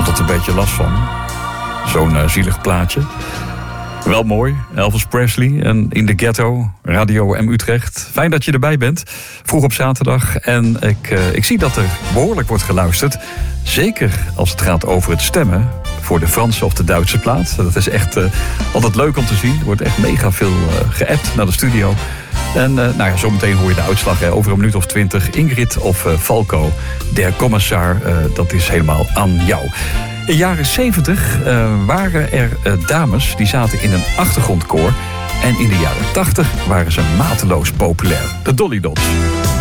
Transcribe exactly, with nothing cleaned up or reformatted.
altijd een beetje last van. Zo'n uh, zielig plaatje. Wel mooi, Elvis Presley en In the Ghetto, Radio M Utrecht. Fijn dat je erbij bent, vroeg op zaterdag. En ik, uh, ik zie dat er behoorlijk wordt geluisterd. Zeker als het gaat over het stemmen voor de Franse of de Duitse plaat. Dat is echt uh, altijd leuk om te zien. Er wordt echt mega veel uh, geappt naar de studio. En uh, nou ja, zometeen hoor je de uitslag. Hè. Over een minuut of twintig. Ingrid of uh, Falco, der Kommissar, uh, dat is helemaal aan jou. In de jaren zeventig uh, waren er uh, dames die zaten in een achtergrondkoor. En in de jaren tachtig waren ze mateloos populair. De Dolly Dots.